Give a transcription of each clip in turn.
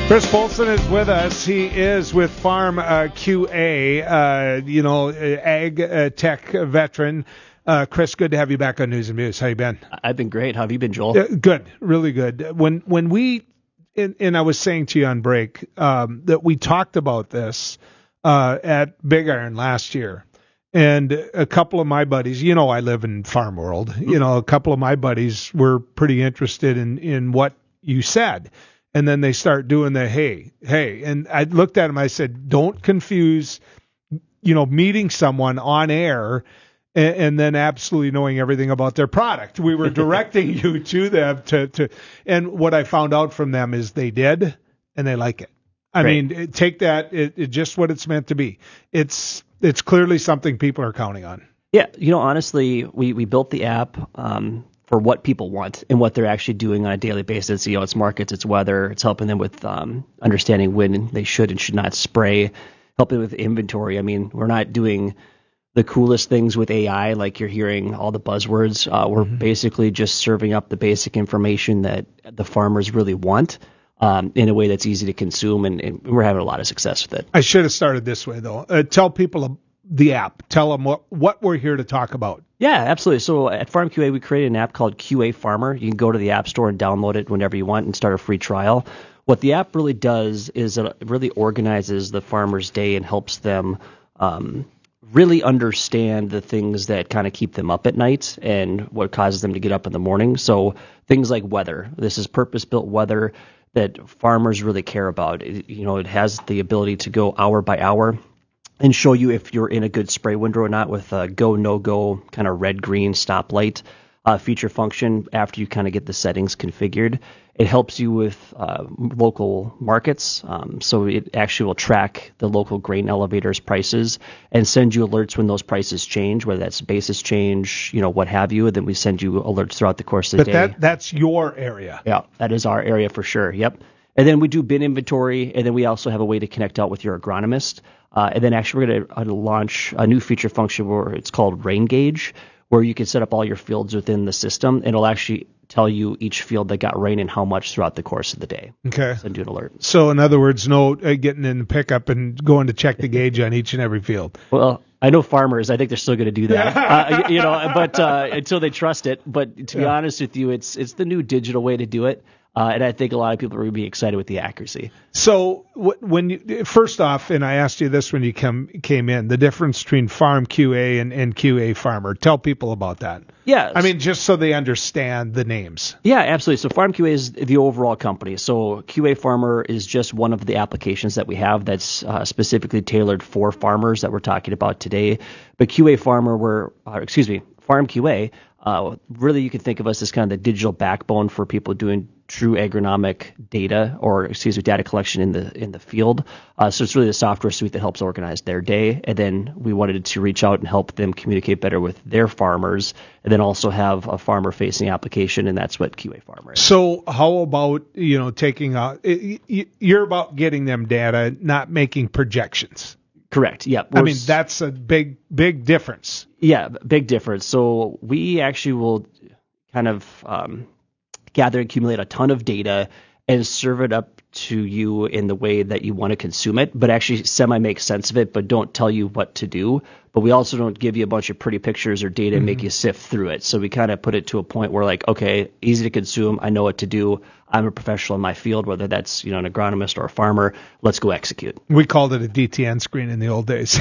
Chris Bolson is with us. He is with Farm QA, ag tech veteran. Chris, good to have you back on News and Views. How you been? I've been great. How have you been, Joel? Good, really good. When we, and I was saying to you on break, that we talked about this at Big Iron last year. And a couple of my buddies, I live in farm world, a couple of my buddies were pretty interested in what you said. And then they start doing the, hey. And I looked at them, I said, don't confuse, meeting someone on air and then absolutely knowing everything about their product. We were directing you to them and what I found out from them is they did, and they like it. I mean, take that, it just what it's meant to be. It's clearly something people are counting on. Yeah, honestly, we built the app for what people want and what they're actually doing on a daily basis. It's markets, it's weather, it's helping them with understanding when they should and should not spray, helping with inventory. I mean, we're not doing the coolest things with AI like you're hearing all the buzzwords. We're basically just serving up the basic information that the farmers really want in a way that's easy to consume, and we're having a lot of success with it. I should have started this way, though. Tell people the app. Tell them what we're here to talk about. Yeah, absolutely. So at Farm QA, we created an app called QA Farmer. You can go to the App Store and download it whenever you want and start a free trial. What the app really does is it really organizes the farmer's day and helps them really understand the things that kind of keep them up at night and what causes them to get up in the morning. So things like weather. This is purpose-built weather that farmers really care about. It has the ability to go hour by hour and show you if you're in a good spray window or not with a go, no-go kind of red-green stoplight feature function after you kind of get the settings configured. It helps you with local markets, so it actually will track the local grain elevators' prices and send you alerts when those prices change, whether that's basis change, what have you, and then we send you alerts throughout the course of the day. But that's your area. Yeah, that is our area for sure, yep. And then we do bin inventory, and then we also have a way to connect out with your agronomist. And then actually we're going to launch a new feature function where it's called Rain Gauge, where you can set up all your fields within the system, and it'll actually tell you each field that got rain and how much throughout the course of the day. Okay. Send you an alert. So in other words, no getting in the pickup and going to check the gauge on each and every field. Well, I know farmers, I think they're still going to do that, but until they trust it. But to be honest with you, it's the new digital way to do it. And I think a lot of people are going to be excited with the accuracy. So when you, first off, and I asked you this when you came in, the difference between Farm QA and QA Farmer. Tell people about that. Yeah. I mean, just so they understand the names. Yeah, absolutely. So Farm QA is the overall company. So QA Farmer is just one of the applications that we have that's specifically tailored for farmers that we're talking about today. But QA Farmer, Farm QA, really you can think of us as kind of the digital backbone for people doing true agronomic data data collection in the field. So it's really the software suite that helps organize their day. And then we wanted to reach out and help them communicate better with their farmers, and then also have a farmer facing application. And that's what QA Farmer is. So how about, taking out, you're about getting them data, not making projections. Correct. Yeah. I mean, that's a big difference. Yeah, big difference. So we actually will kind of gather and accumulate a ton of data and serve it up to you in the way that you want to consume it, but actually make sense of it, but don't tell you what to do. But we also don't give you a bunch of pretty pictures or data and make you sift through it. So we kind of put it to a point where okay, easy to consume. I know what to do. I'm a professional in my field, whether that's, an agronomist or a farmer. Let's go execute. We called it a DTN screen in the old days.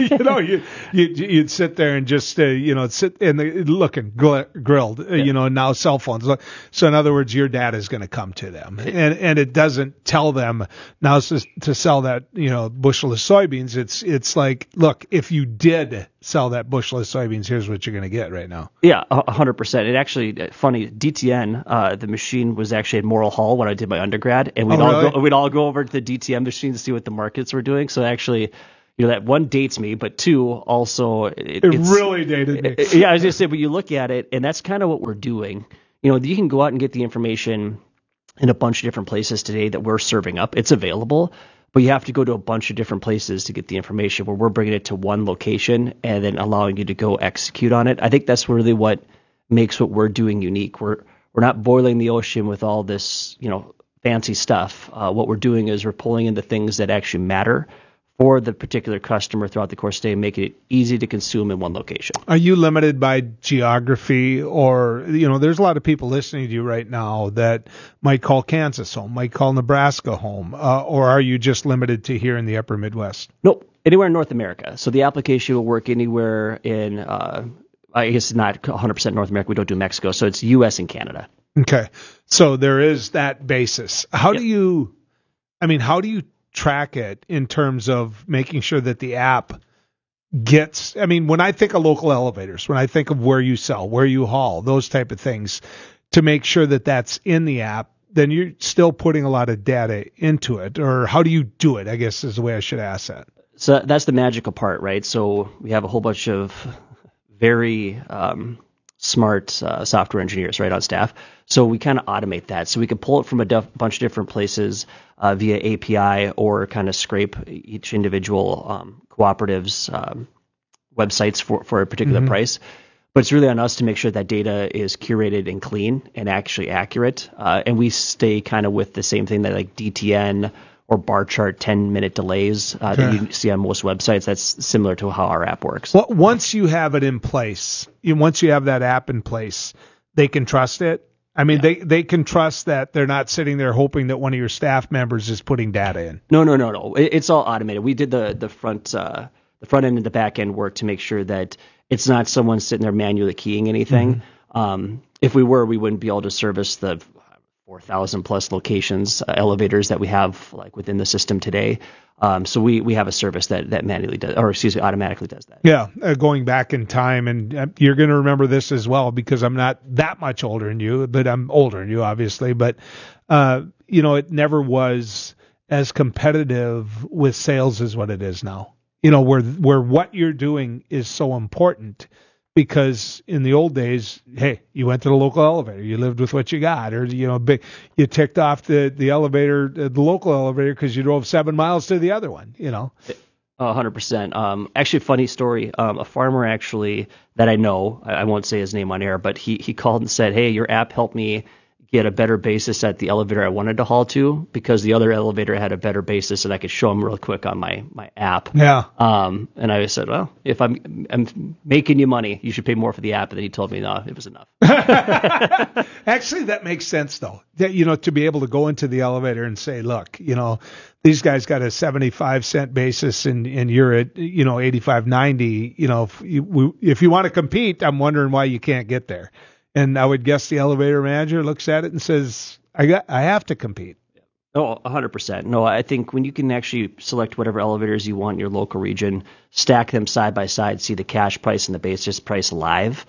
You'd sit there and just, sit and looking grilled, now cell phones. So in other words, your data is going to come to them, and it doesn't tell them now to sell that, bushel of soybeans. It's like, look, if you did sell that bushel of soybeans, here's what you're going to get right now. Yeah, 100%. It actually, funny, DTN, the machine was actually at Morrill Hall when I did my undergrad, and we'd all go over to the DTN machine to see what the markets were doing. So actually, that one dates me, but two, also it really dated me. Yeah, I was going to say, but you look at it, and that's kind of what we're doing. You can go out and get the information in a bunch of different places today that we're serving up. It's available, but you have to go to a bunch of different places to get the information, where we're bringing it to one location and then allowing you to go execute on it. I think that's really what makes what we're doing unique. We're not boiling the ocean with all this, fancy stuff. What we're doing is we're pulling in the things that actually matter for the particular customer throughout the course of the day, making it easy to consume in one location. Are you limited by geography, or, there's a lot of people listening to you right now that might call Kansas home, might call Nebraska home, or are you just limited to here in the upper Midwest? Nope, anywhere in North America. So the application will work anywhere in, I guess not 100% North America. We don't do Mexico. So it's U.S. and Canada. Okay. So there is that basis. How do you track it in terms of making sure that the app gets, when I think of local elevators, when I think of where you sell, where you haul, those type of things, to make sure that that's in the app, then you're still putting a lot of data into it. Or how do you do it, I guess is the way I should ask that. So that's the magical part, right? So we have a whole bunch of very smart software engineers right on staff. So we kind of automate that. So we can pull it from a bunch of different places via API, or kind of scrape each individual cooperative's websites for a particular price. But it's really on us to make sure that data is curated and clean and actually accurate. And we stay kind of with the same thing that like DTN or bar chart 10-minute delays that you see on most websites. That's similar to how our app works. Well, once you have it in place, once you have that app in place, they can trust it. They can trust that they're not sitting there hoping that one of your staff members is putting data in. No. It's all automated. We did the front end and the back end work to make sure that it's not someone sitting there manually keying anything. If we were, we wouldn't be able to service the 4,000 plus locations, elevators that we have like within the system today. So we have a service that manually does, automatically does that. Yeah, going back in time, and you're going to remember this as well because I'm not that much older than you, but I'm older than you, obviously. But it never was as competitive with sales as what it is now. Where what you're doing is so important. Because in the old days, hey, you went to the local elevator, you lived with what you got, or you ticked off the elevator, the local elevator, because you drove 7 miles to the other one. 100%. Actually, funny story. A farmer actually that I know, I won't say his name on air, but he called and said, "Hey, your app helped me get a better basis at the elevator I wanted to haul to because the other elevator had a better basis and I could show them real quick on my app." Yeah. And I said, well, if I'm making you money, you should pay more for the app. And then he told me, no, it was enough. Actually, that makes sense though. That, to be able to go into the elevator and say, look, these guys got a 75-cent basis and you're at, 85.90. If you want to compete, I'm wondering why you can't get there. And I would guess the elevator manager looks at it and says, I have to compete. Oh, 100%. No, I think when you can actually select whatever elevators you want in your local region, stack them side by side, see the cash price and the basis price live.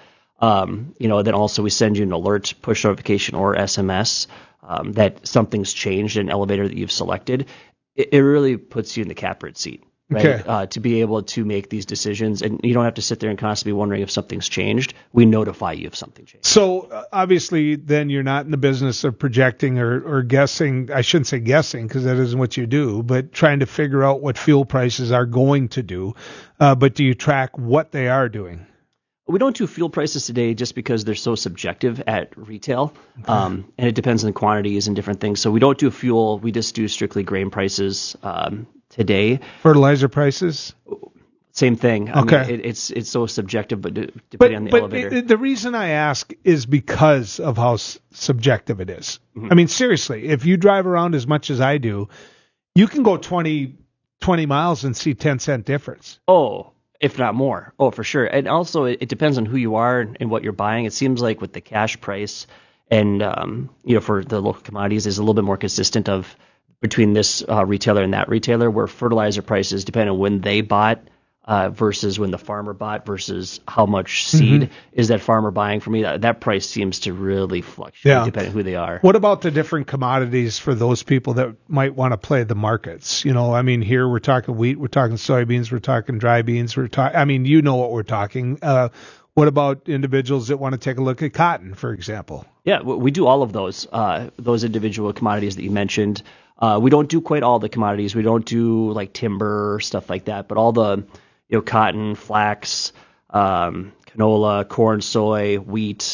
Then also we send you an alert, push notification, or SMS that something's changed in an elevator that you've selected. It really puts you in the catbird seat. Right? Okay. To be able to make these decisions, and you don't have to sit there and constantly wondering if something's changed. We notify you if something changed. So obviously, then you're not in the business of projecting or guessing. I shouldn't say guessing because that isn't what you do, but trying to figure out what fuel prices are going to do. But do you track what they are doing? We don't do fuel prices today just because they're so subjective at retail, and it depends on the quantities and different things. So we don't do fuel. We just do strictly grain prices today. Fertilizer prices? Same thing. Okay. It's so subjective, but depending on the elevator. The reason I ask is because of how subjective it is. Mm-hmm. Seriously, if you drive around as much as I do, you can go 20 miles and see 10-cent difference. Oh, if not more. Oh, for sure. And also, it depends on who you are and what you're buying. It seems like with the cash price and, for the local commodities is a little bit more consistent of between this retailer and that retailer, where fertilizer prices depend on when they bought versus when the farmer bought versus how much seed is that farmer buying for me. That price seems to really fluctuate depending on who they are. What about the different commodities for those people that might want to play the markets? Here we're talking wheat, we're talking soybeans, we're talking dry beans, what we're talking. What about individuals that want to take a look at cotton, for example? Yeah, we do all of those individual commodities that you mentioned. We don't do quite all the commodities. We don't do like timber, stuff like that, but all the cotton, flax, canola, corn, soy, wheat,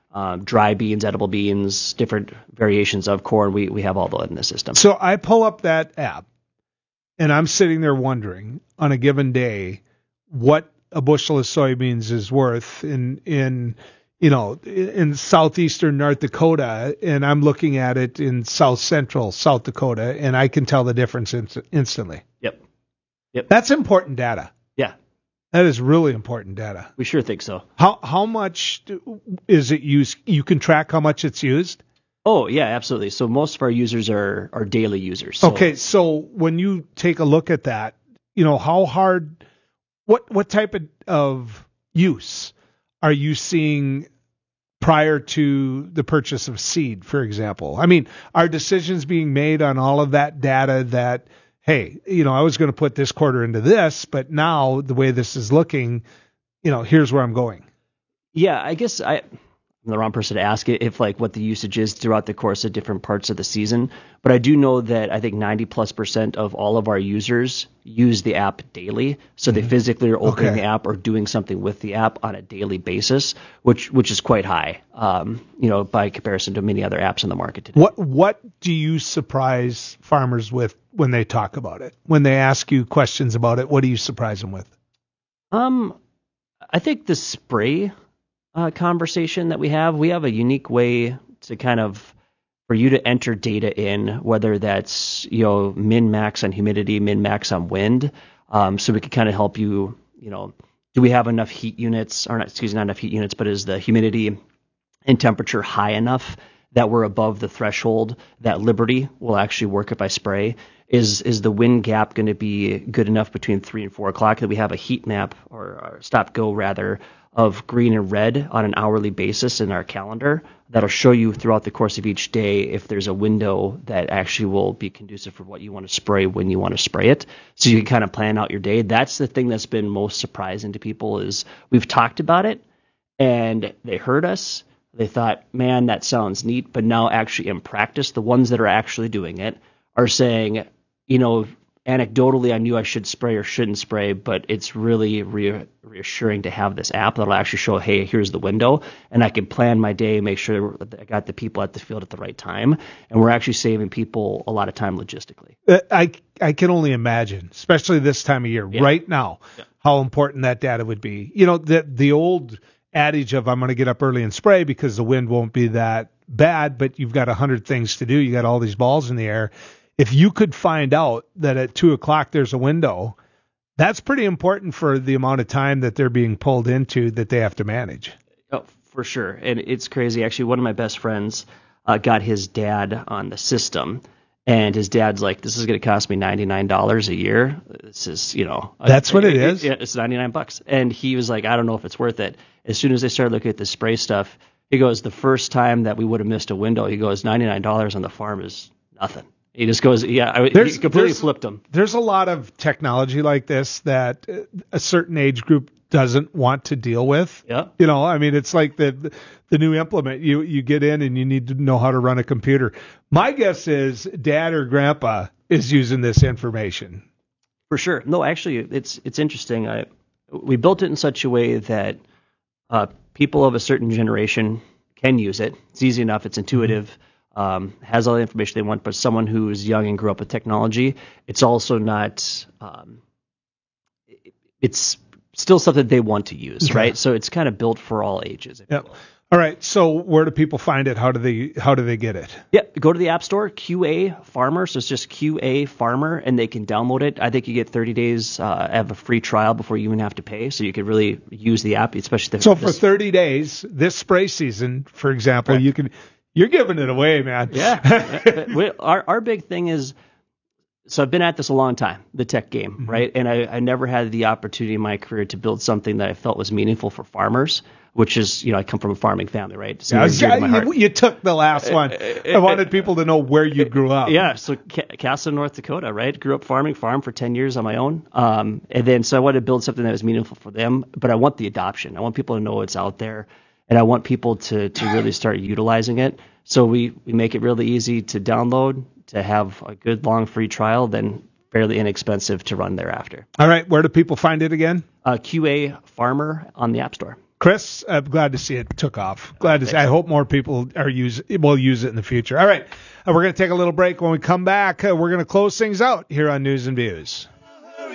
dry beans, edible beans, different variations of corn. We have all that in the system. So I pull up that app, and I'm sitting there wondering on a given day what a bushel of soybeans is worth in southeastern North Dakota, and I'm looking at it in south central South Dakota, and I can tell the difference instantly. Yep. That's important data. Yeah. That is really important data. We sure think so. How much is it used? You can track how much it's used? Oh, yeah, absolutely. So most of our users are daily users. So. Okay, so when you take a look at that, how hard, what type of use are you seeing prior to the purchase of seed, for example? I mean, are decisions being made on all of that data that, hey, I was going to put this quarter into this, but now the way this is looking, here's where I'm going. Yeah, I guess I'm the wrong person to ask it if what the usage is throughout the course of different parts of the season. But I do know that I think 90+% of all of our users use the app daily. So they physically are opening the app or doing something with the app on a daily basis, which is quite high, by comparison to many other apps in the market today. What do you surprise farmers with when they talk about it? When they ask you questions about it, what do you surprise them with? I think the spray conversation that we have a unique way to kind of for you to enter data in, whether that's min max on humidity, min max on wind, so we can kind of help you. Do we have enough heat units, or not enough heat units, but is the humidity and temperature high enough that we're above the threshold that Liberty will actually work if I spray? Is the wind gap going to be good enough between 3 and 4 o'clock that we have a heat map or stop go rather of green and red on an hourly basis in our calendar that'll show you throughout the course of each day if there's a window that actually will be conducive for what you want to spray when you want to spray it. So you can kind of plan out your day. That's the thing that's been most surprising to people is we've talked about it and they heard us. They thought, man, that sounds neat. But now actually in practice, the ones that are actually doing it are saying, anecdotally, I knew I should spray or shouldn't spray, but it's really reassuring to have this app that'll actually show, hey, here's the window, and I can plan my day, make sure that I got the people at the field at the right time, and we're actually saving people a lot of time logistically. I can only imagine, especially this time of year, right now, how important that data would be. The old adage of I'm going to get up early and spray because the wind won't be that bad, but you've got 100 things to do. You got all these balls in the air. If you could find out that at 2 o'clock there's a window, that's pretty important for the amount of time that they're being pulled into that they have to manage. Oh, for sure. And it's crazy. Actually, one of my best friends got his dad on the system, and his dad's like, this is going to cost me $99 a year. This is, That's what it is? It's $99. And he was like, I don't know if it's worth it. As soon as they started looking at the spray stuff, he goes, the first time that we would have missed a window, he goes, $99 on the farm is nothing. He just goes, he completely flipped them. There's a lot of technology like this that a certain age group doesn't want to deal with. Yeah. It's like the new implement. You get in and you need to know how to run a computer. My guess is dad or grandpa is using this information. For sure. No, actually, it's interesting. We built it in such a way that people of a certain generation can use it. It's easy enough. It's intuitive. Has all the information they want, but someone who's young and grew up with technology, it's also not, it's still something they want to use, right? So it's kind of built for all ages. Yep. All right. So where do people find it? How do they get it? Yeah, go to the App Store, QA Farmer. So it's just QA Farmer, and they can download it. I think you get 30 days of a free trial before you even have to pay, so you could really use the app, especially. So for 30 days, this spray season, for example, right. You're giving it away, man. Yeah. Our big thing is, so I've been at this a long time, the tech game, right? And I never had the opportunity in my career to build something that I felt was meaningful for farmers, which is, I come from a farming family, right? So you took the last one. I wanted people to know where you grew up. Yeah, so Castle, North Dakota, right? Grew up farm for 10 years on my own. And then so I wanted to build something that was meaningful for them, but I want the adoption. I want people to know it's out there. And I want people to really start utilizing it. So we make it really easy to download, to have a good long free trial, then fairly inexpensive to run thereafter. All right. Where do people find it again? QA Farmer on the App Store. Chris, I'm glad to see it took off. Glad to see. I hope more people will use it in the future. All right, we're going to take a little break. When we come back, we're going to close things out here on News and Views.